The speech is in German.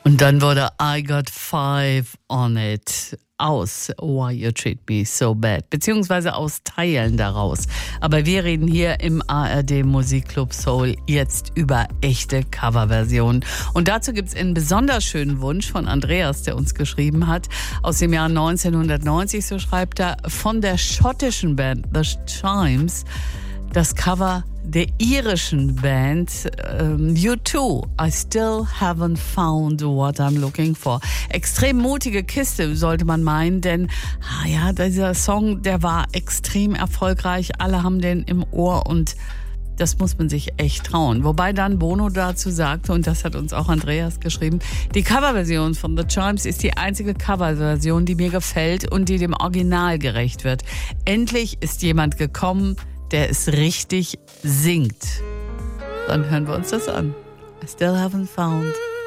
Und dann wurde I Got Five on It aus Why You Treat Me So Bad, beziehungsweise aus Teilen daraus. Aber wir reden hier im ARD Musikclub Soul jetzt über echte Coverversionen. Und dazu gibt es einen besonders schönen Wunsch von Andreas, der uns geschrieben hat, aus dem Jahr 1990, so schreibt er, von der schottischen Band The Chimes, das Cover der irischen Band U2, I Still Haven't Found What I'm Looking For. Extrem mutige Kiste, sollte man meinen, denn dieser Song, der war extrem erfolgreich. Alle haben den im Ohr und das muss man sich echt trauen. Wobei dann Bono dazu sagte, und das hat uns auch Andreas geschrieben, die Coverversion von The Chimes ist die einzige Coverversion, die mir gefällt und die dem Original gerecht wird. Endlich ist jemand gekommen, der es richtig singt. Dann hören wir uns das an. I still haven't found